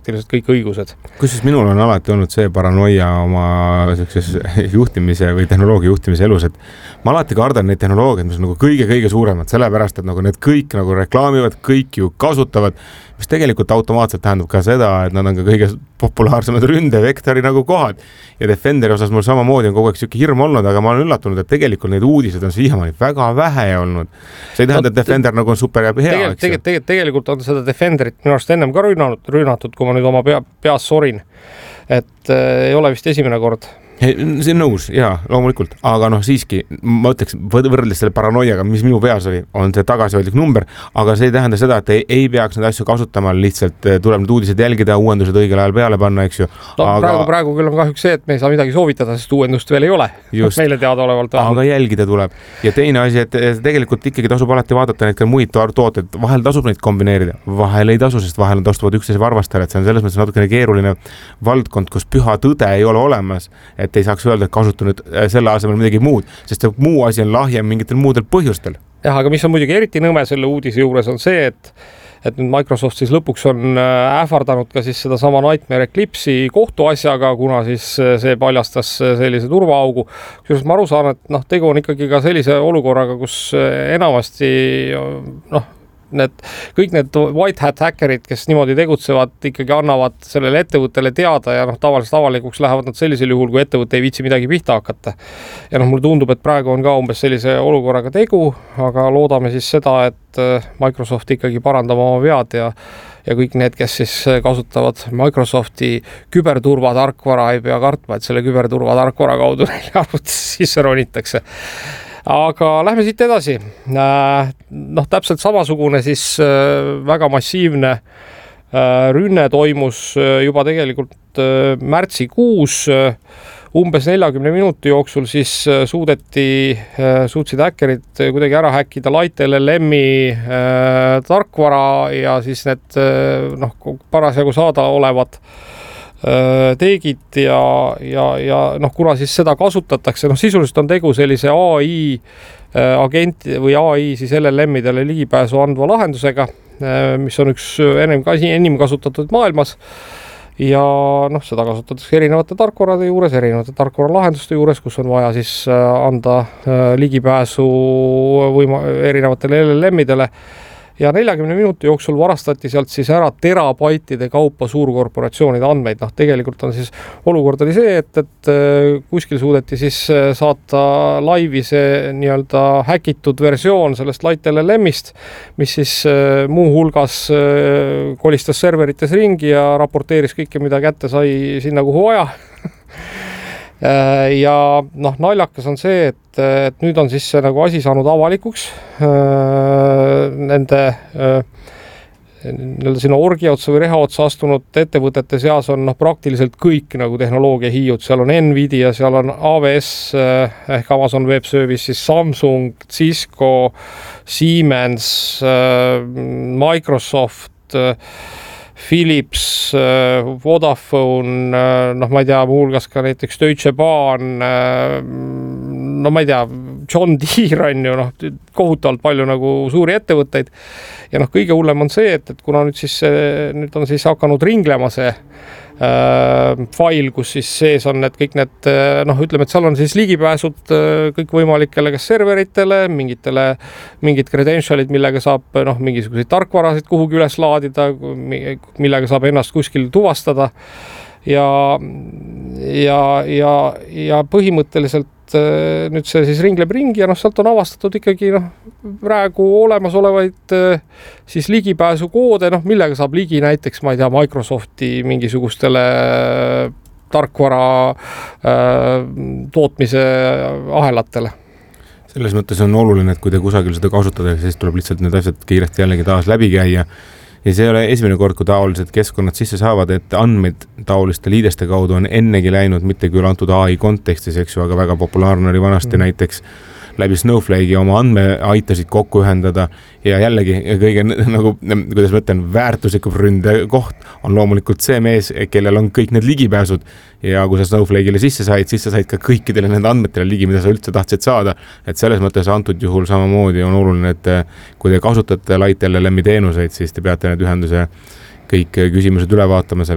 praktiliselt kõik õigused. Kusjuures minul on alati olnud see paranoia oma juhtimise või tehnoloogia juhtimise elus, et ma alati kardan neid tehnoloogiaid, mis on nagu kõige suuremad, sellepärast, et nagu need kõik nagu reklaamivad, kõik ju kasutavad, mis tegelikult automaatselt tähendab ka seda, et nad on ka kõige populaarsemad ründevektori nagu kohad. Ja Defenderi osas mul samamoodi on kogu aeg siuke hirm olnud, aga ma olen üllatunud, et tegelikult neid uudised on siiamaani väga vähe olnud. See ei tähenda, et Defender nagu on super ja hea. Tegelikult on seda Defenderit minu arust ennem ka rünnatud, kui ma nüüd oma peas sorin. Et ei ole vist esimene kord. See on nõus, jaa, loomulikult, aga siiski, ma ütleks, võrreldes selle paranoiaga, mis minu peas oli, on see tagasihoidlik number, aga see ei tähenda seda, et ei peaks neid asju kasutama, lihtsalt tuleb need uudised jälgida, uuendused õigel ajal peale panna, eks ju. Praegu küll on kahjuks see, et me ei saa midagi soovitada, sest uuendust veel ei ole. Meile teada olevalt. Aga jälgida tuleb. Ja teine asi, et tegelikult ikkagi tasub alati vaadata neid ka muid tooteid, vahel tasub neid kombineerida, vahel ei tasu, sest vahel on tastuvad üksteise varvastajad, et see on selles mõttes natukene keeruline valdkond, kus püha tõde ei ole olemas, et ei saaks öelda, et kasuta nüüd selle asemel midagi muud, sest muu asi on lahjem mingitel muudel põhjustel. Jah, aga mis on muidugi eriti nõme selle uudise juures on see, et nüüd Microsoft siis lõpuks on ähvardanud ka siis seda sama Nightmare Eclipse'i kohtuasjaga, kuna siis see paljastas sellise turvaaugu. Kusjuures ma aru saan, et tegu on ikkagi ka sellise olukorraga, kus enamasti kõik need white hat hackerid, kes niimoodi tegutsevad, ikkagi annavad sellele ettevõttele teada ja tavaliselt avalikuks lähevad nad sellisel juhul, kui ettevõte ei viitsi midagi pihta hakata. Ja mulle tundub, et praegu on ka umbes sellise olukorraga tegu, aga loodame siis seda, et Microsoft ikkagi parandab oma vead ja kõik need, kes siis kasutavad Microsofti küberturvatarkvara, ei pea kartma, et selle küberturvatarkvara kaudu neile arvutisse sisse ronitakse. Aga lähme siit edasi. Täpselt samasugune siis väga massiivne rünne toimus juba tegelikult märtsikuus. Umbes 40 minuti jooksul siis suutsid häkkerid kuidagi ära häkkida LightLLM-i tarkvara ja siis need parasjagu saada olevad teegid ja kuna siis seda kasutatakse, sisuliselt on tegu sellise AI agenti või AI siis LLM-idele ligipääsu andva lahendusega, mis on üks enim kasutatud maailmas ja seda kasutatakse erinevate tarkvarade juures, erinevate tarkvara lahenduste juures, kus on vaja siis anda ligipääsu erinevatele LLM-idele. Ja 40 minuti jooksul varastati sealt siis ära terabaitide kaupa suurkorporatsioonide andmeid. Tegelikult on siis olukord oli see, et kuskil suudeti siis saata laivi see nii-öelda häkitud versioon sellest LightLLM-ist, mis siis muu hulgas kolistas serverites ringi ja raporteeris kõike, mida kätte sai sinna, kuhu vaja. Ja naljakas on see, et nüüd on siis see nagu asi saanud avalikuks nende sinna orgiotsa või rehaotsa astunud ettevõtete seas on praktiliselt kõik nagu tehnoloogia hiiud, seal on Nvidia, seal on AWS ehk Amazon Web Service, siis Samsung, Cisco, Siemens, Microsoft, Philips, Vodafone, ma ei tea, muuhulgas ka näiteks Deutsche Bahn, ma ei tea, John Deere on ju, kohutavalt palju nagu suuri ettevõtteid. Ja kõige hullem on see, et kuna nüüd on siis hakanud ringlema see fail, kus siis sees on kõik need, ütleme, et seal on siis ligipääsud kõik võimalikele kas serveritele, mingid credentialid, millega saab mingisuguseid tarkvarasid kuhugi üles laadida, millega saab ennast kuskil tuvastada ja põhimõtteliselt nüüd see siis ringleb ringi ja sealt on avastatud ikkagi praegu olemasolevaid siis ligipääsukoode, millega saab ligi näiteks, ma ei tea, Microsofti mingisugustele tarkvara tootmise ahelatele. Selles mõttes on oluline, et kui te kusagil seda kasutada, siis tuleb lihtsalt need asjad kiiresti jällegi taas läbi käia. Ja see ei ole esimene kord, kui taolised keskkonnad sisse saavad, et andmeid taoliste liideste kaudu on ennegi läinud, mitte küll antud AI kontekstis, eks ju, aga väga populaarne oli vanasti näiteks läbi Snowflake'i oma andme aitasid kokku ühendada ja jällegi kõige kuidas ma ütlen, väärtuslikum ründe koht on loomulikult see mees, kellel on kõik need ligipääsud ja kui sa Snowflake'ile sisse said ka kõikidele nende andmetele ligi, mida sa üldse tahtsid saada, et selles mõttes antud juhul samamoodi on oluline, et kui te kasutate LightLLM-i teenuseid, siis te peate need ühenduse kõik küsimused üle vaatama,